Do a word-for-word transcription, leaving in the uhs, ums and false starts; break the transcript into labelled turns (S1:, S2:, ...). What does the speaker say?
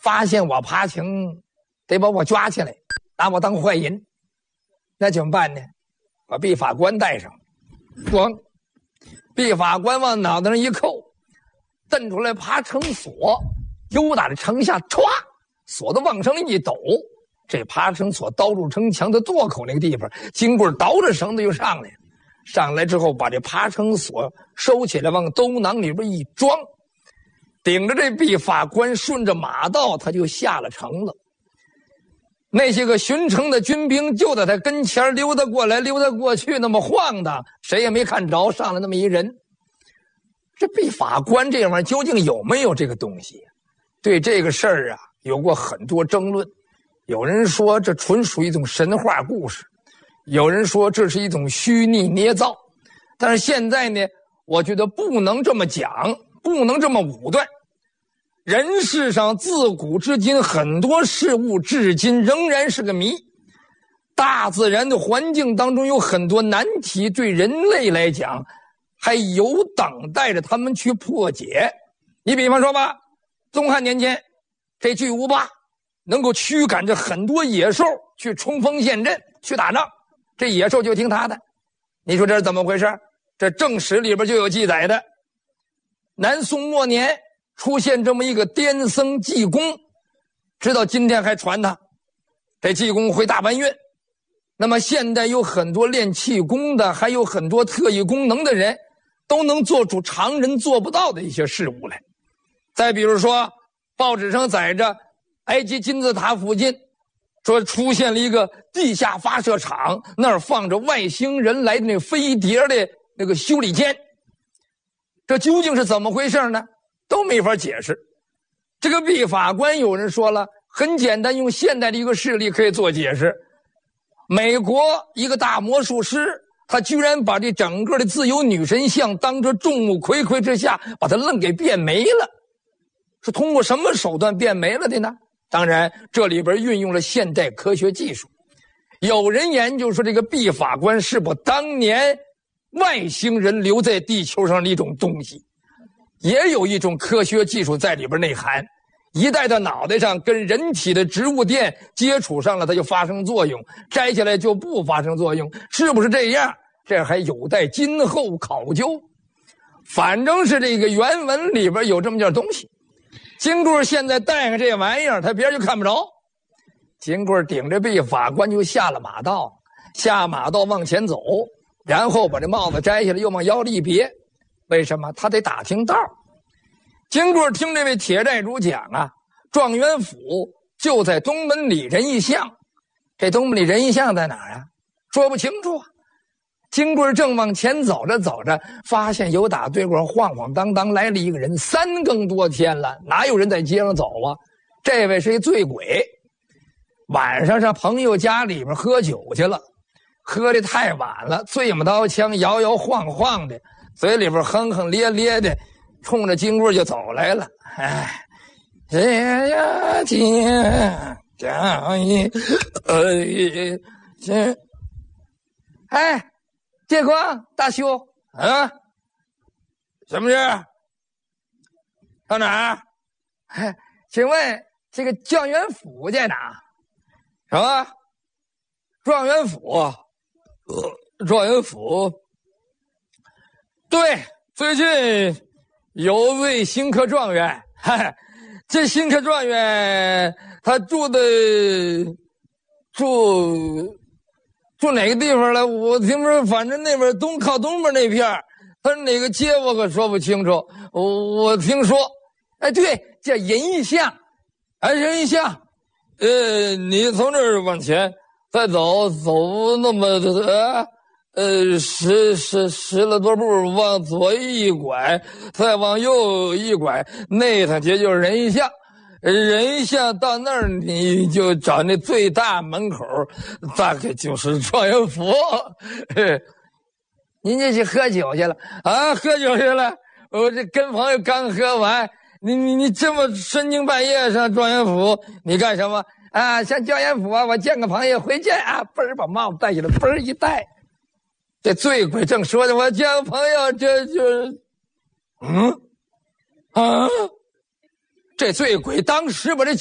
S1: 发现我爬情，得把我抓起来，拿我当坏人。那怎么办呢？把毕法官带上，咣，毕法官往脑袋上一扣，蹬出来爬城锁，由打这城下歘，锁子往上一抖，这爬城锁刀入城墙的垛口那个地方，金棍倒着绳子就上来了。上来之后，把这爬城锁收起来，往兜囊里边一装，顶着这毕法官顺着马道，他就下了城了。那些个巡城的军兵就在他跟前溜达过来溜达过去，那么晃荡，谁也没看着上来那么一人。这毕法官这玩意儿究竟有没有这个东西？对这个事儿啊，有过很多争论。有人说这纯属一种神话故事，有人说这是一种虚拟捏造。但是现在呢，我觉得不能这么讲，不能这么武断。人世上自古至今很多事物至今仍然是个谜，大自然的环境当中有很多难题，对人类来讲还有等待着他们去破解。你比方说吧，东汉年间这巨无霸能够驱赶着很多野兽去冲锋陷阵去打仗，这野兽就听他的。你说这是怎么回事？这正史里边就有记载的。南宋末年出现这么一个癫僧济公，直到今天还传他。这济公会大搬运。那么现在有很多练气功的，还有很多特异功能的人，都能做出常人做不到的一些事物来。再比如说，报纸上载着埃及金字塔附近说出现了一个地下发射场，那儿放着外星人来的那飞碟的那个修理间。这究竟是怎么回事呢？都没法解释。这个毕法官有人说了，很简单，用现代的一个事例可以做解释。美国一个大魔术师，他居然把这整个的自由女神像当着众目睽睽之下把它愣给变没了。是通过什么手段变没了的呢？当然这里边运用了现代科学技术。有人研究说，这个毕法官是不当年外星人留在地球上的一种东西，也有一种科学技术在里边内涵，一戴到脑袋上，跟人体的植物电接触上了，它就发生作用，摘下来就不发生作用。是不是这样？这还有待今后考究。反正是这个原文里边有这么件东西。金棍现在戴上这玩意儿，他别人就看不着。金棍顶着毕法官就下了马道，下马道往前走，然后把这帽子摘下来，又往腰里一别。为什么？他得打听道。金棍听这位铁寨主讲啊，状元府就在东门里仁义巷。这东门里仁义巷在哪儿啊？说不清楚啊。金棍正往前走着走着，发现有打对过晃晃荡荡来了一个人。三更多天了，哪有人在街上走啊？这位是一醉鬼，晚上上朋友家里边喝酒去了，喝得太晚了，醉马刀枪摇摇晃晃的，嘴里边哼哼咧咧的，冲着金棍就走来了。哎，谁呀金讲一呃这哎借光大兄啊，什么事？到哪儿？哎，请问这个状元府在哪？什么？状元府？呃，状元府？对，最近有位新科状元，嗨，这新科状元他住的住。住哪个地方了？我听说反正那边东靠东边那片他是哪个街我可说不清楚。我我听说，哎，对，叫仁义巷，哎，仁义巷。呃，你从这儿往前再走，走那么呃呃十十十来多步，往左一拐，再往右一拐，那条街就是仁义巷。仁义巷到那儿你就找那最大门口，大概就是状元府。您这去喝酒去了啊？喝酒去了？我这跟朋友刚喝完。你你你这么深更半夜上状元府，你干什么啊？上状元府啊，我见个朋友回见啊，嘣儿把帽子戴起来，嘣儿一戴。这醉鬼正说着，我见个朋友，这就是嗯啊。这醉鬼当时把这